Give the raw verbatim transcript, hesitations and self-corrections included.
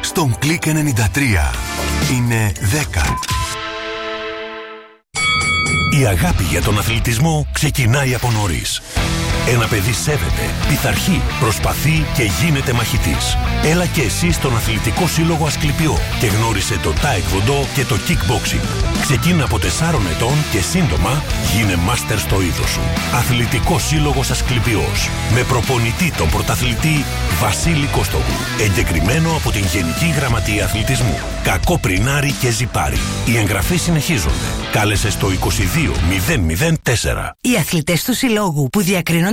στον Κλικ ενενήντα τρία. Είναι δέκα. Η αγάπη για τον αθλητισμό ξεκινάει από νωρίς. Ένα παιδί σέβεται, πειθαρχεί, προσπαθεί και γίνεται μαχητής. Έλα και εσύ στον Αθλητικό Σύλλογο Ασκληπιό και γνώρισε το Taekwondo και το Kickboxing. Ξεκίνα από τεσσάρων ετών και σύντομα γίνε μάστερ στο είδος σου. Αθλητικός Σύλλογος Ασκληπιός. Με προπονητή τον πρωταθλητή Βασίλη Κώστογλου. Εγκεκριμένο από την Γενική Γραμματεία Αθλητισμού. Κακόπρινάρη και Ζιπάρη. Οι εγγραφές συνεχίζονται. Κάλεσε στο είκοσι δύο μηδέν μηδέν τέσσερα. Οι αθλητές του Συλλόγου που διακρίνονται